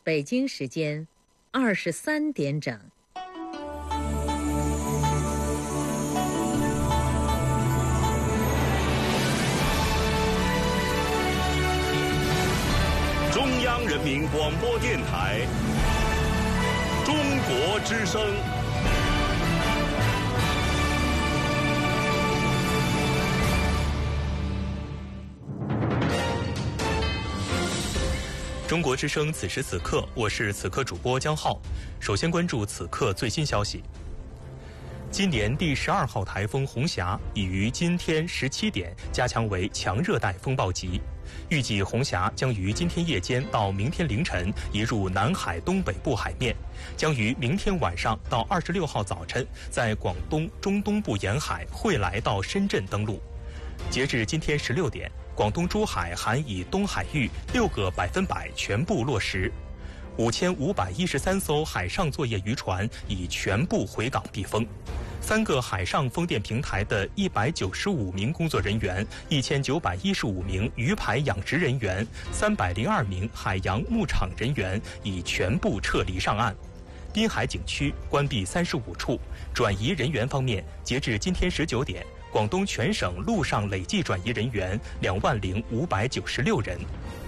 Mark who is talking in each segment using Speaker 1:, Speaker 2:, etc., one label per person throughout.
Speaker 1: 北京时间23点整。
Speaker 2: 中央人民广播电台中国之声。
Speaker 3: 中国之声此时此刻，我是此刻主播江浩。首先关注此刻最新消息。今年第12号台风红霞已于今天17点加强为强热带风暴级，预计红霞将于今天夜间到明天凌晨移入南海东北部海面，将于明天晚上到26号早晨在广东中东部沿海惠来到深圳登陆。截至今天16点，广东珠海含以东海域6个100%全部落实，5513艘海上作业渔船已全部回港避风，3个海上风电平台的195名工作人员、1915名鱼排养殖人员、302名海洋牧场人员已全部撤离上岸。滨海景区关闭35处。转移人员方面，截至今天19点，广东全省陆上累计转移人员20596人。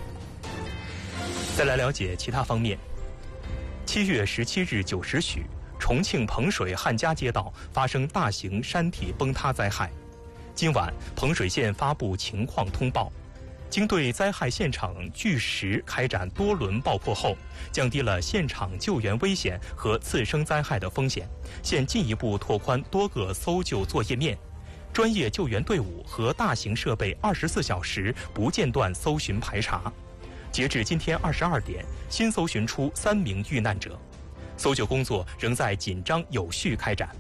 Speaker 3: 再来了解其他方面。7月17日9时许，重庆彭水汉家街道发生大型山体崩塌灾害。今晚，彭水县发布情况通报，经对灾害现场据实开展多轮爆破后，降低了现场救援危险和次生灾害的风险，现进一步拓宽多个搜救作业面，专业救援队伍和大型设备24小时不间断搜寻排查。截至今天22点，新搜寻出3名遇难者，搜救工作仍在紧张有序开展。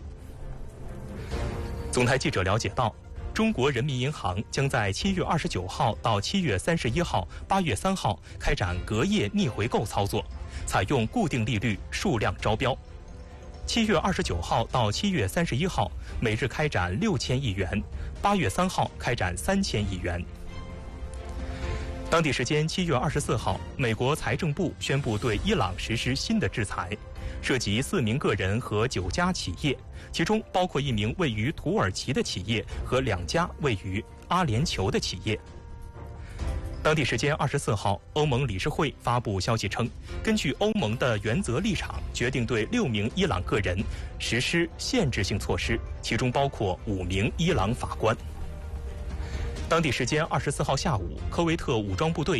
Speaker 3: 总台记者了解到，中国人民银行将在7月29号到7月31号、8月3号开展隔夜逆回购操作，采用固定利率数量招标。7月29号到7月31号每日开展6000亿元，8月3号开展3000亿元。当地时间7月24号，美国财政部宣布对伊朗实施新的制裁，涉及4名个人和9家企业，其中包括1名位于土耳其的企业和2家位于阿联酋的企业。当地时间24号，欧盟理事会发布消息称，根据欧盟的原则立场，决定对6名伊朗个人实施限制性措施，其中包括5名伊朗法官。当地时间24号下午，科威特武装部队